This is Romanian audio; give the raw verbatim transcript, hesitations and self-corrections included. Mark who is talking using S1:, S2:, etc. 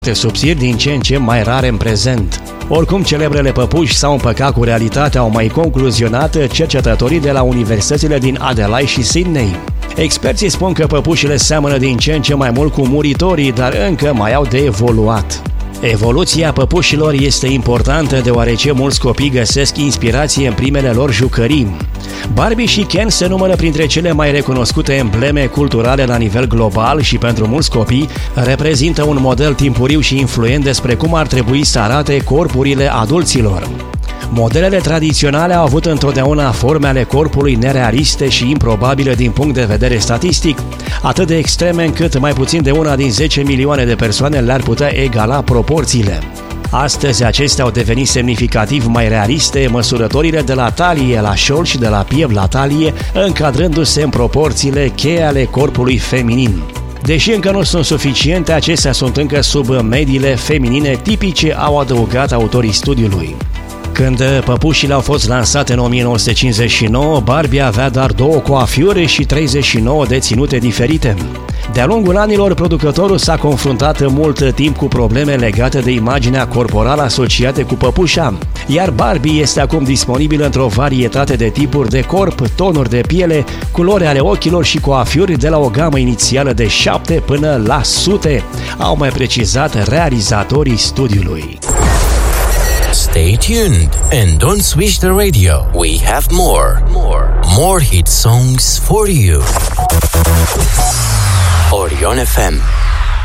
S1: subțiri din ce în ce mai rare în prezent. Oricum, celebrele păpuși s-au împăcat cu realitatea, au mai concluzionat cercetătorii de la universitățile din Adelaide și Sydney. Experții spun că păpușile seamănă din ce în ce mai mult cu muritorii, dar încă mai au de evoluat. Evoluția păpușilor este importantă deoarece mulți copii găsesc inspirație în primele lor jucării. Barbie și Ken se numără printre cele mai recunoscute embleme culturale la nivel global și pentru mulți copii reprezintă un model timpuriu și influent despre cum ar trebui să arate corpurile adulților. Modelele tradiționale au avut întotdeauna forme ale corpului nerealiste și improbabile din punct de vedere statistic, atât de extreme încât mai puțin de una din zece milioane de persoane le-ar putea egala proporțiile. Astăzi acestea au devenit semnificativ mai realiste, măsurătorile de la talie la șold și de la piept la talie, încadrându-se în proporțiile cheie ale corpului feminin. Deși încă nu sunt suficiente, acestea sunt încă sub mediile feminine tipice, au adăugat autorii studiului. Când păpușile au fost lansate în o mie nouă sute cincizeci și nouă, Barbie avea doar două coafiuri și treizeci și nouă de ținute diferite. De-a lungul anilor, producătorul s-a confruntat mult timp cu probleme legate de imaginea corporală asociate cu păpușa, iar Barbie este acum disponibilă într-o varietate de tipuri de corp, tonuri de piele, culori ale ochilor și coafiuri de la o gamă inițială de șapte până la sute, au mai precizat realizatorii studiului.
S2: Stay tuned and don't switch the radio. We have more, more, more hit songs for you. Orion F M.